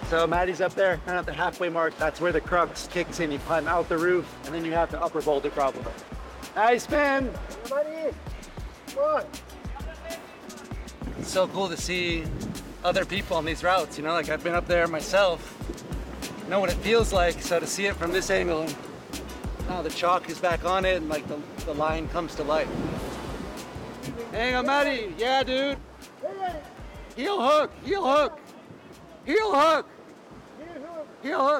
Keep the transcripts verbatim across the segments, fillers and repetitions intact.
So Maddie's up there, and at the halfway mark, that's where the crux kicks in. You climb out the roof, and then you have to upper boulder crawl. Nice, man. Buddy, come on. It's so cool to see other people on these routes, you know, like I've been up there myself, know what it feels like, so to see it from this angle, and now the chalk is back on it, and like the, the line comes to life. Hang on, Matty. Yeah, dude. Heel hook, heel hook, heel hook, heel hook.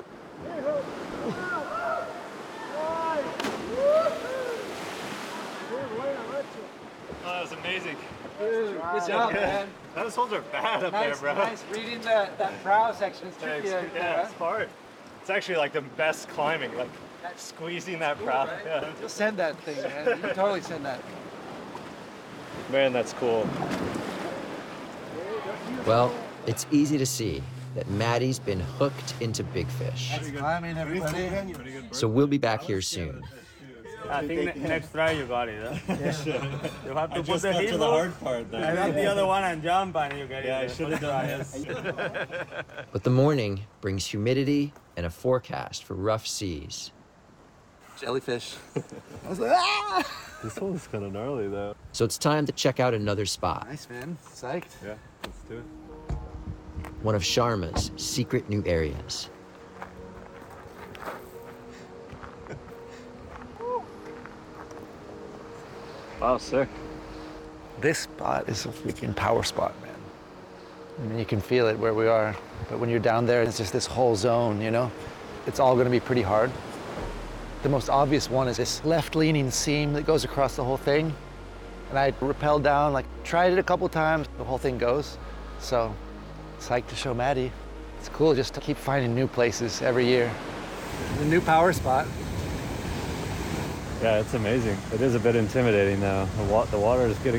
Oh, that was amazing. Dude, good job, man. Those holes are bad up Nice, there, bro. nice. Reading that, that prow section is tricky. Thanks. Yeah, it's hard. It's actually like the best climbing, like squeezing that prow. Right? Yeah. You'll send that thing, man. You can totally send that. Man, that's cool. Well, it's easy to see that Maddie's been hooked into big fish. That's climbing, everybody. So we'll be back here soon. I think ne- next try you got it. Huh? Yeah. You have to I put just the got heel to the hook, hard part there. and then the other one and jump and you get Yeah, it. I should have done this. But the morning brings humidity and a forecast for rough seas. Jellyfish. I was like, ah! This one's kind of gnarly, though. So it's time to check out another spot, Nice, man. Psyched. Yeah, let's do it. one of Sharma's secret new areas. Wow, sick. This spot is a freaking power spot, man. I mean, you can feel it where we are, but when you're down there, it's just this whole zone, you know? It's all gonna be pretty hard. The most obvious one is this left-leaning seam that goes across the whole thing. And I rappelled down, like, tried it a couple times, the whole thing goes. So, psyched to show Maddie. It's cool just to keep finding new places every year. The new power spot. Yeah, it's amazing. It is a bit intimidating, though. The, wa the water is getting